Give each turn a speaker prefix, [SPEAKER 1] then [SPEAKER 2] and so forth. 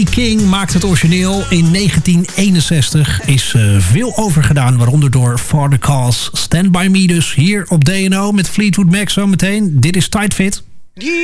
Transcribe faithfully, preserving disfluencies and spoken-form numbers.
[SPEAKER 1] King maakt het origineel in negentien eenenzestig. Is uh, veel overgedaan, waaronder door For The Cause. Stand By Me dus hier op D N O met Fleetwood Mac zo meteen. Dit is Tight Fit.